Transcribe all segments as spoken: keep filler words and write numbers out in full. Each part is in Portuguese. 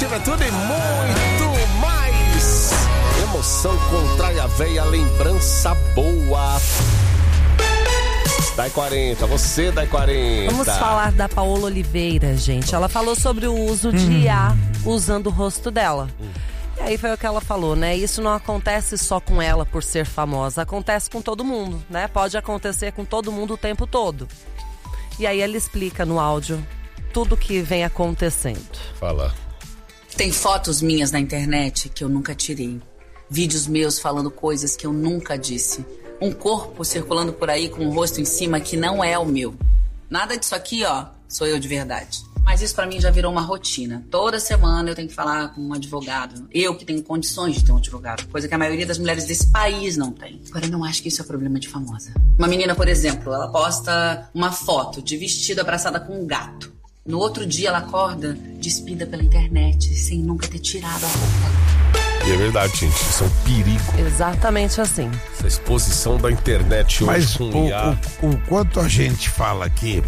Lembra tudo e muito mais. Emoção contrária veia, lembrança boa. Dai quarenta, você Dai quarenta. Vamos falar da Paola Oliveira, gente. Ela falou sobre o uso de I A usando o rosto dela. Hum. E aí foi o que ela falou, né? Isso não acontece só com ela por ser famosa, acontece com todo mundo, né? Pode acontecer com todo mundo o tempo todo. E aí ela explica no áudio tudo que vem acontecendo. Fala. Tem fotos minhas na internet que eu nunca tirei. Vídeos meus falando coisas que eu nunca disse. Um corpo circulando por aí com o rosto em cima que não é o meu. Nada disso aqui, ó, sou eu de verdade. Mas isso pra mim já virou uma rotina. Toda semana eu tenho que falar com um advogado. Eu que tenho condições de ter um advogado. Coisa que a maioria das mulheres desse país não tem. Agora, eu não acho que isso é problema de famosa. Uma menina, por exemplo, ela posta uma foto de vestido abraçada com um gato. No outro dia ela acorda despida pela internet, sem nunca ter tirado a roupa. E é verdade, gente, isso é um perigo. Exatamente assim. Essa exposição da internet hoje. Mas com o, I A. o, o quanto a gente fala aqui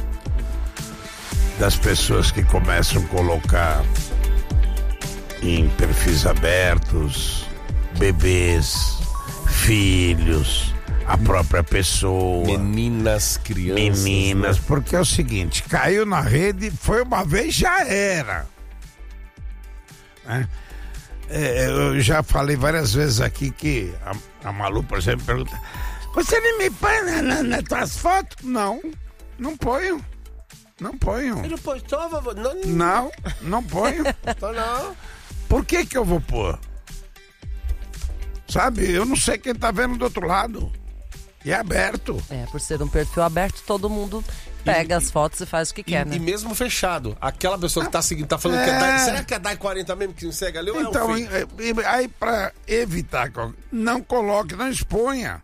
das pessoas que começam a colocar em perfis abertos bebês, filhos, a própria pessoa, meninas, crianças, meninas, né? Porque é o seguinte, caiu na rede, foi uma vez, já era, né? É, eu já falei várias vezes aqui que a, a Malu, por exemplo, pergunta: você não me põe na, na, nas tuas fotos? Não, não ponho. Não ponho. Ele postou, vovô? Não, não, não ponho. Tô não. Por que que eu vou pôr? Sabe, eu não sei quem tá vendo do outro lado. E é aberto. É, por ser um perfil aberto, todo mundo pega e, as fotos e faz o que e, quer, né? E mesmo fechado, aquela pessoa que tá seguindo, tá falando é... que é Dai, será que é Dai quarenta mesmo que me segue ali? Ou então, é um aí pra evitar, não coloque, não exponha.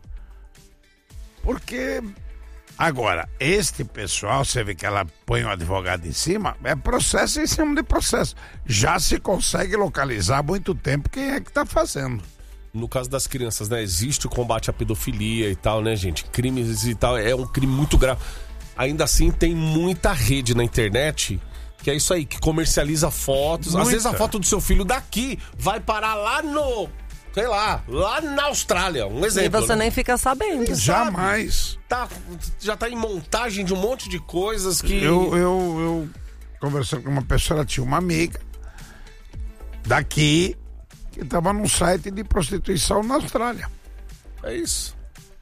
Porque, agora, este pessoal, você vê que ela põe um advogado em cima, é processo em cima de processo. Já se consegue localizar há muito tempo quem é que tá fazendo. No caso das crianças, né? Existe o combate à pedofilia e tal, né, gente? Crimes e tal, é um crime muito grave. Ainda assim, tem muita rede na internet que é isso aí, que comercializa fotos. Muita. Às vezes a foto do seu filho daqui vai parar lá no... sei lá, lá na Austrália, um exemplo. E você, né, nem fica sabendo. Jamais. Tá, já tá em montagem de um monte de coisas que... Eu, eu, eu conversando com uma pessoa, ela tinha uma amiga daqui que tava num site de prostituição na Austrália. É isso.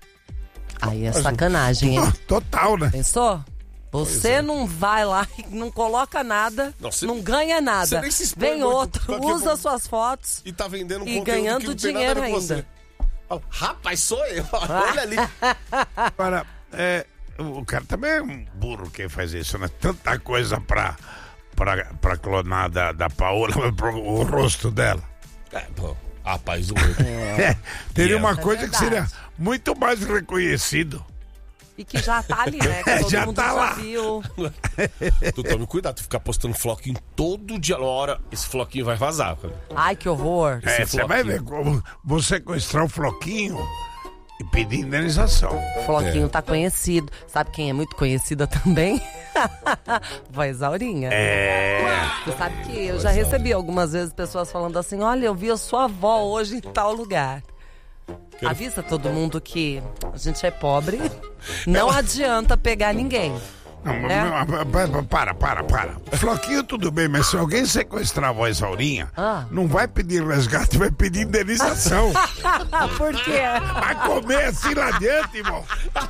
Aí é sacanagem, hein? Total, né? Pensou? Você é. não vai lá e não coloca nada, não, cê, não ganha nada. Vem outro, usa suas fotos e tá vendendo um e ganhando dinheiro ainda. Oh, rapaz, sou eu. Olha ali. Agora, é, o cara também é um burro quem faz isso, né? Tanta coisa pra, pra, pra clonar da, da Paola, o rosto dela. É, pô. Rapaz, o é. é, teria uma coisa é que seria muito mais reconhecido. E que já tá ali, né? Que todo já mundo tá já lá. Viu. Tu tome cuidado, tu ficar postando floquinho todo dia. Uma hora, esse floquinho vai vazar. Cara. Ai, que horror. É, você vai ver como você sequestrar o floquinho e pedir indenização. O floquinho é. tá conhecido. Sabe quem é muito conhecida também? Voz Aurinha. É. Você sabe que eu Voz já recebi algumas vezes pessoas falando assim: olha, eu vi a sua avó hoje em tal lugar. Quero... Avisa todo mundo que a gente é pobre, não adianta pegar ninguém. Não, é? Para, para, para. Floquinho tudo bem, mas se alguém sequestrar a Voz Aurinha, ah. não vai pedir resgate, vai pedir indenização. Por quê? Vai comer assim lá dentro, irmão.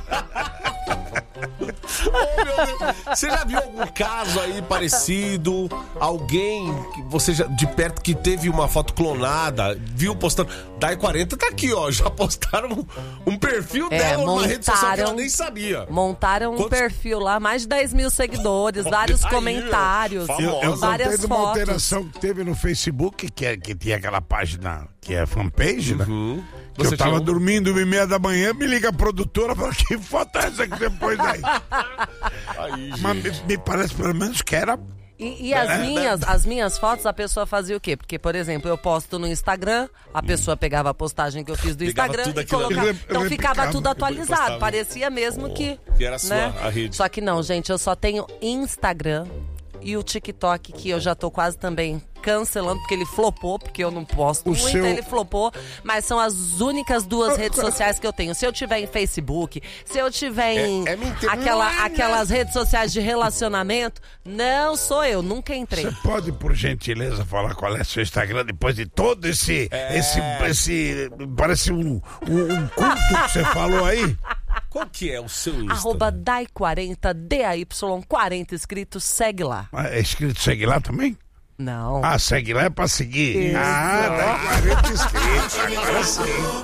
Oh, meu Deus. Você já viu algum caso aí parecido? Alguém que você já, de perto que teve uma foto clonada, viu postando? Dai quarenta tá aqui, ó. Já postaram um, um perfil é, dela numa rede social que ela nem sabia. Montaram Quantos... um perfil lá, mais de dez mil seguidores, vários aí, comentários, eu, eu várias fotos. Uma alteração que teve no Facebook, que, é, que tinha aquela página que é fanpage, uhum. né? Que eu tava um... dormindo uma e meia da manhã, me liga a produtora e fala: que foto é essa que você pôs aí? aí Mas me, me parece pelo menos que era. E, e as, é, minhas, as minhas fotos, a pessoa fazia o quê? Porque, por exemplo, eu posto no Instagram, a pessoa pegava a postagem que eu fiz do Instagram e colocava. Então ficava tudo atualizado. Parecia mesmo oh, que. Que era sua, né? a rede. Só que não, gente, eu só tenho Instagram, e o TikTok, que eu já tô quase também cancelando, porque ele flopou, porque eu não posto O muito, seu- ele flopou, mas são as únicas duas redes sociais que eu tenho. Se eu tiver em Facebook, se eu tiver em É- é mentira. aquela, aquelas redes sociais de relacionamento, não sou eu, nunca entrei. Você pode, por gentileza, falar qual é seu Instagram depois de todo esse. É. esse, esse parece um, um, um culto que você falou aí? Qual que é o seu Insta? Arroba Dai quarenta, D A Y quarenta escrito, segue lá. Ah, é escrito segue lá também? Não. Ah, segue lá é pra seguir. Isso. Ah, tá quarenta inscritos. Agora sim.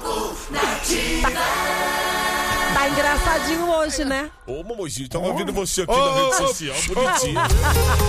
Tá engraçadinho hoje, né? Ô, Mamojinho, tava ouvindo você aqui Ô, na rede ô, social, bonitinho.